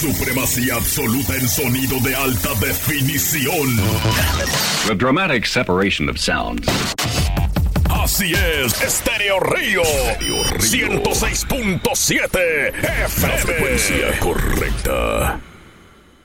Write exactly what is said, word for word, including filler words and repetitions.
Supremacía absoluta en sonido de alta definición. The dramatic separation of sounds. Así es, Estéreo Río, ciento seis punto siete F M. La frecuencia correcta.